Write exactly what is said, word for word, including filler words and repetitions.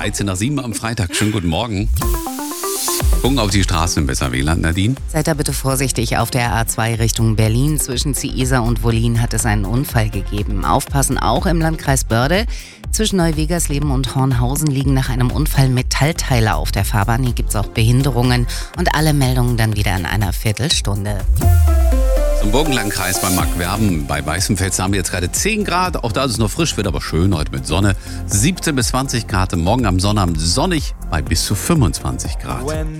dreizehn nach sieben am Freitag. Schönen guten Morgen. Gucken auf die Straßen im Besserwähland, Nadine. Seid da bitte vorsichtig. Auf der A zwei Richtung Berlin zwischen Ziesa und Wollin hat es einen Unfall gegeben. Aufpassen auch im Landkreis Börde. Zwischen Neuwegersleben und Hornhausen liegen nach einem Unfall Metallteile auf der Fahrbahn. Hier gibt es auch Behinderungen und alle Meldungen dann wieder in einer Viertelstunde. Zum Burgenlandkreis bei Markwerben bei Weißenfels haben wir jetzt gerade zehn Grad. Auch da ist es noch frisch, wird aber schön heute mit Sonne. siebzehn bis zwanzig Grad. Morgen am Sonnabend sonnig bei bis zu fünfundzwanzig Grad.